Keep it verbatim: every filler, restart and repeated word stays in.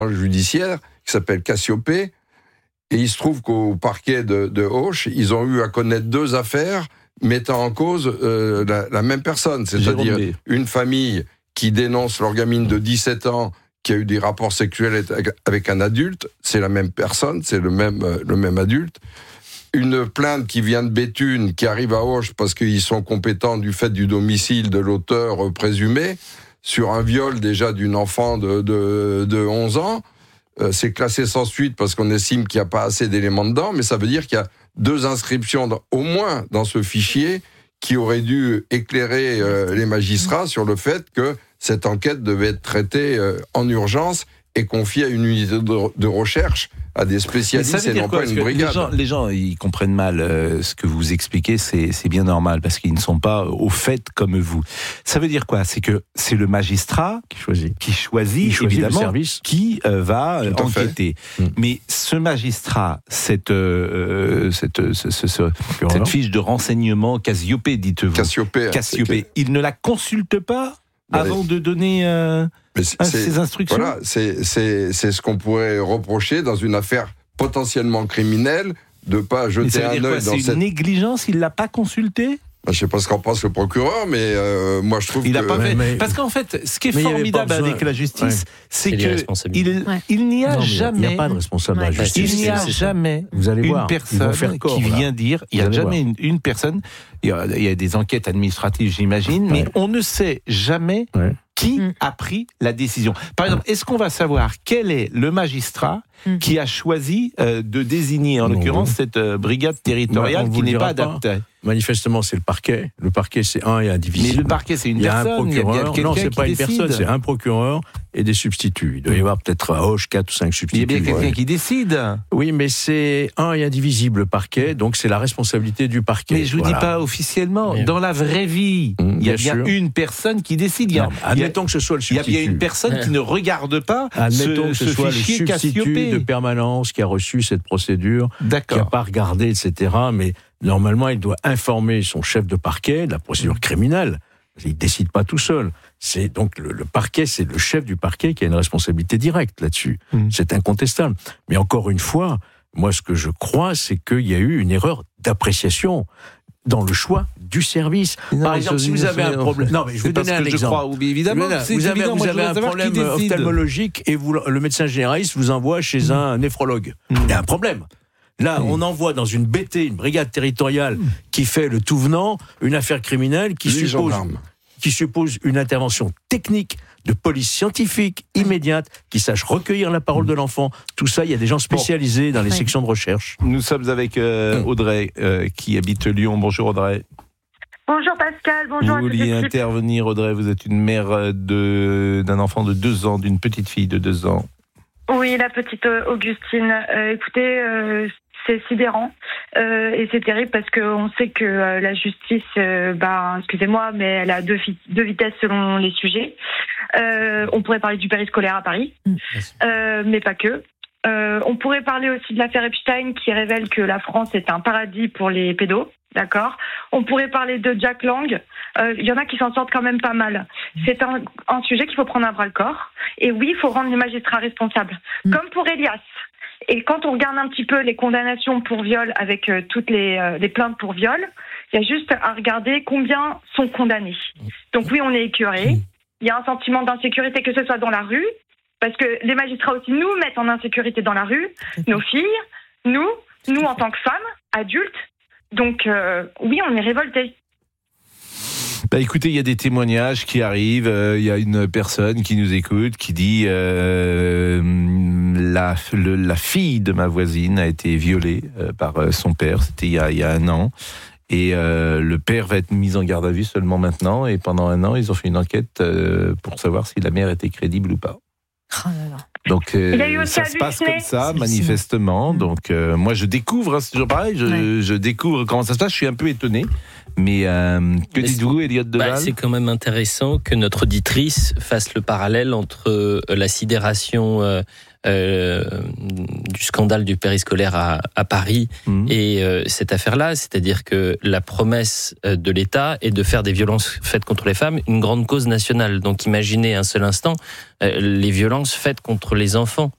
judiciaire qui s'appelle Cassiopée. Et il se trouve qu'au parquet de, de Auch, ils ont eu à connaître deux affaires mettant en cause euh, la, la même personne. C'est-à-dire une famille qui dénonce leur gamine de dix-sept ans qui a eu des rapports sexuels avec un adulte. C'est la même personne, c'est le même, le même adulte. Une plainte qui vient de Béthune, qui arrive à Auch parce qu'ils sont compétents du fait du domicile de l'auteur présumé, sur un viol déjà d'une enfant de, de, de onze ans. Euh, c'est classé sans suite parce qu'on estime qu'il n'y a pas assez d'éléments dedans, mais ça veut dire qu'il y a deux inscriptions, dans, au moins dans ce fichier, qui auraient dû éclairer euh, les magistrats sur le fait que cette enquête devait être traitée euh, en urgence et confiée à une unité de, de recherche, à des spécialistes et non pas une brigade. Les gens, les gens, ils comprennent mal euh, ce que vous expliquez, c'est, c'est bien normal, parce qu'ils ne sont pas au fait comme vous. Ça veut dire quoi ? C'est que c'est le magistrat qui choisit, qui choisit, qui choisit évidemment, le service, qui euh, va euh, enquêter. Mmh. Mais ce magistrat, cette, euh, cette, ce, ce, ce, cette fiche de renseignement Cassiopée, dites-vous. Cassiopée. Cassiopée. Il ne la consulte pas avant de donner euh, ces instructions. Voilà, c'est, c'est, c'est ce qu'on pourrait reprocher dans une affaire potentiellement criminelle, de ne pas jeter un œil dans cette... C'est une négligence, il ne l'a pas consulté ? Je ne sais pas ce qu'en pense le procureur, mais euh, moi je trouve il que... A pas fait. Mais... Parce qu'en fait, ce qui est formidable avec la justice, ouais. c'est qu'il ouais. il n'y a non, jamais... Il n'y a pas de responsable ouais. de la justice. Il n'y a jamais vous allez une voir, personne corps, qui vient là. dire... Il n'y a jamais une, une personne... Il y, a, il y a des enquêtes administratives, j'imagine, ouais. mais on ne sait jamais... Ouais. Qui mmh. a pris la décision ? Par exemple, est-ce qu'on va savoir quel est le magistrat mmh. qui a choisi euh, de désigner, en non, l'occurrence, oui. cette euh, brigade territoriale qui n'est pas adaptée ? Manifestement, c'est le parquet. Le parquet, c'est un et indivisible. Mais le parquet, c'est une il y a personne. Un procureur. Il y a, il y a non, c'est pas une décide. personne, c'est un procureur et des substituts. Il doit y avoir peut-être à Auch quatre ou cinq substituts. Il y a bien quelqu'un ouais. qui décide. Oui, mais c'est un et indivisible le parquet, donc c'est la responsabilité du parquet. Mais je vous voilà. dis pas officiellement. Dans la vraie vie, mmh, il y a bien, bien une personne qui décide. Il y a, non, admettons que ce soit le substitut. Il y a bien une personne qui ne regarde pas admettons ce, que ce, ce soit fichier le substitut Cassiopée. de permanence qui a reçu cette procédure, D'accord. qui n'a pas regardé, et cetera. Mais normalement, il doit informer son chef de parquet de la procédure criminelle. Il ne décide pas tout seul. C'est donc le, le parquet, c'est le chef du parquet qui a une responsabilité directe là-dessus. Mmh. C'est incontestable. Mais encore une fois, moi, ce que je crois, c'est qu'il y a eu une erreur d'appréciation dans le choix du service. Non, Par exemple, si vous avez un problème... Non, mais je vais vous donner un exemple. Je crois, ou évidemment, c'est vous avez, évident, vous avez un problème ophtalmologique et vous, le médecin généraliste vous envoie chez mmh. un néphrologue. Mmh. Il y a un problème. Là, mmh. on envoie dans une B T, une brigade territoriale, mmh. qui fait le tout venant, une affaire criminelle qui suppose, qui suppose une intervention technique, de police scientifique, immédiate, qui sache recueillir la parole de l'enfant. Tout ça, il y a des gens spécialisés bon. dans les oui. sections de recherche. Nous sommes avec euh, Audrey, euh, qui habite Lyon. Bonjour Audrey. Bonjour Pascal, bonjour. Vous vouliez intervenir, Audrey, vous êtes une mère de, d'un enfant de deux ans, d'une petite fille de deux ans. Oui, la petite Augustine. Euh, écoutez, euh, c'est sidérant euh, et c'est terrible parce qu'on sait que euh, la justice, euh, bah, excusez-moi, mais elle a deux, fi- deux vitesses selon les sujets. Euh, on pourrait parler du périscolaire à Paris, euh, mais pas que. Euh, on pourrait parler aussi de l'affaire Epstein qui révèle que la France est un paradis pour les pédos. D'accord. On pourrait parler de Jack Lang. Il euh, y en a qui s'en sortent quand même pas mal. C'est un, un sujet qu'il faut prendre à bras-le-corps. Et oui, il faut rendre les magistrats responsables. Mmh. Comme pour Elias. Et quand on regarde un petit peu les condamnations pour viol avec euh, toutes les, euh, les plaintes pour viol, il y a juste à regarder combien sont condamnés. Donc oui, on est écœuré. Il y a un sentiment d'insécurité, que ce soit dans la rue, parce que les magistrats aussi nous mettent en insécurité dans la rue, nos filles, nous, nous en tant que femmes, adultes. Donc euh, oui, on est révoltés. Bah écoutez, il y a des témoignages qui arrivent. Il euh, y a une personne qui nous écoute, qui dit euh, la, le, la fille de ma voisine a été violée euh, par euh, son père. C'était il y a, il y a un an. Et euh, le père va être mis en garde à vue seulement maintenant. Et pendant un an, ils ont fait une enquête euh, pour savoir si la mère était crédible ou pas. Oh là là. Donc euh, ça se passe comme ça, manifestement. Donc euh, moi je découvre, hein, c'est toujours pareil, je, ouais. je découvre comment ça se passe. Je suis un peu étonné. Mais euh, que dites-vous, Elliot Deval ? bah, C'est quand même intéressant que notre auditrice fasse le parallèle entre euh, la sidération euh, euh, du scandale du périscolaire à, à Paris mmh. et euh, cette affaire-là. C'est-à-dire que la promesse de l'État est de faire des violences faites contre les femmes une grande cause nationale. Donc imaginez un seul instant euh, les violences faites contre les enfants.